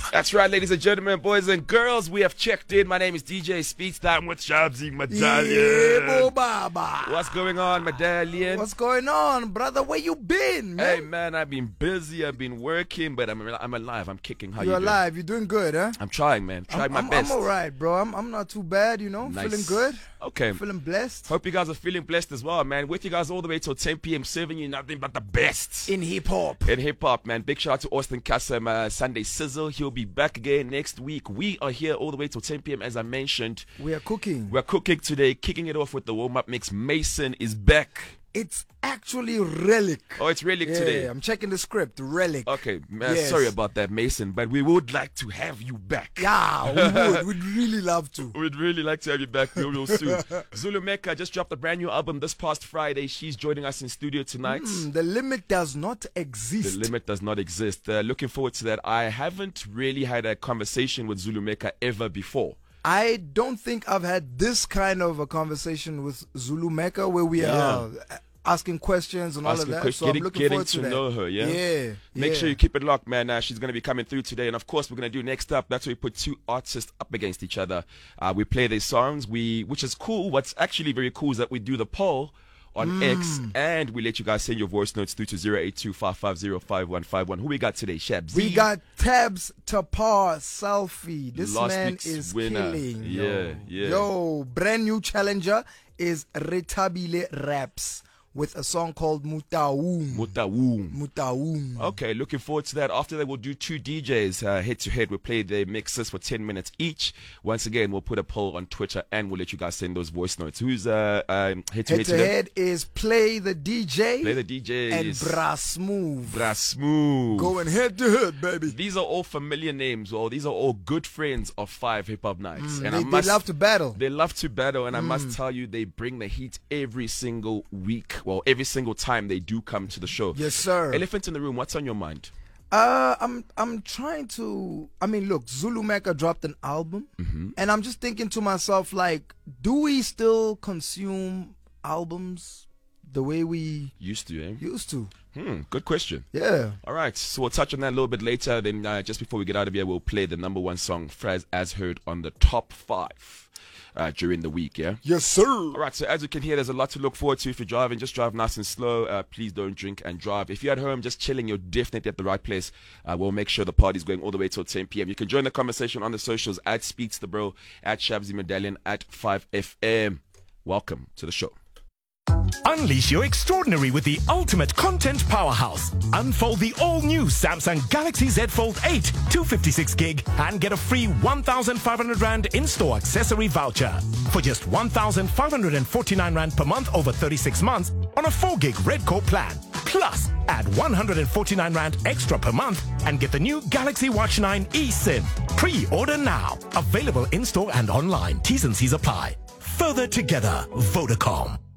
That's right, ladies and gentlemen, boys and girls. We have checked in. My name is DJ Speeds. I'm with Shabzy Medallion. Baba. What's going on, Medallion? What's going on, brother? Where you been, man? Hey, man, I've been busy. I've been working, but I'm alive. I'm kicking. How You're you doing? alive. You're doing good, huh? I'm trying, man. Trying my best. I'm all right, bro. I'm not too bad, you know. Nice. Feeling good. Okay. Feeling blessed. Hope you guys are feeling blessed as well, man. With you guys all the way till 10 p.m. serving you nothing but the best. In hip-hop. In hip-hop, man. Big shout out to Austin Kassam, Sunday Sizzle. He'll be back again next week. We are here all the way till 10 p.m. as I mentioned. We are cooking. We're cooking today, kicking it off with the warm-up mix. Mason is back. It's actually Relic. Oh, it's Relic today. Yeah, I'm checking the script. Relic. Okay, Yes. sorry about that, Mason, but we would like to have you back. Yeah, we would. We'd really love to. We'd really like to have you back real soon. Zulu Mecca just dropped a brand new album this past Friday. She's joining us in studio tonight. The limit does not exist. The limit does not exist. Looking forward to that. I haven't really had a conversation with Zulu Mecca ever before. I don't think I've had this kind of a conversation with Zulu Mecca where we are asking questions and all of that. So I'm looking forward to that. Know her, yeah? Yeah. Make sure you keep it locked, man. She's going to be coming through today. And, of course, we're going to do next up. That's where we put two artists up against each other. We play their songs, which is cool. What's actually very cool is that we do the poll on X, and we let you guys send your voice notes through to 082-550-5151. Who we got today, Shabs? We got Tabs Tapar Selfie. This Last man week's is winner. killing. Yeah. Yo, brand new challenger is Retabile Raps with a song called Mutaum. Mutaum. Okay, looking forward to that. After that, we'll do two DJs head to head. We'll play their mixes for 10 minutes each. Once again, we'll put a poll on Twitter and we'll let you guys send those voice notes. Who's head to head? Head to head is Play the DJ. Play the DJ. And Brasmove. Brasmove. Going head to head, baby. These are all familiar names. Well, these are all good friends of 5 Hip Hop Nights. And they love to battle. They love to battle. And I must tell you, they bring the heat every single week. Well, every single time they do come to the show. Yes, sir. Elephant in the room, what's on your mind? I'm trying to. I mean, look, Zulu Mecca dropped an album, and I'm just thinking to myself, like, do we still consume albums the way we used to? Used to. Good question. Yeah. All right, so we'll touch on that a little bit later. Then just before we get out of here, we'll play the number one song, Fraz, as heard on the top 5. During the week, yeah? Yes, sir. All right, so as you can hear, there's a lot to look forward to. If you're driving, just drive nice and slow. Please don't drink and drive. If you're at home just chilling, you're definitely at the right place. We'll make sure the party's going all the way till 10 p.m. You can join the conversation on the socials at Speaks the Bro, at Shabzy Medallion, at 5FM. Welcome to the show. Unleash your extraordinary with the ultimate content powerhouse. Unfold the all-new Samsung Galaxy Z Fold 8 256 gig and get a free 1,500 Rand in-store accessory voucher for just 1,549 Rand per month over 36 months on a 4 gig Red Core plan. Plus, add 149 Rand extra per month and get the new Galaxy Watch 9 eSIM. Pre-order now. Available in-store and online. T's and C's apply. Further together, Vodacom.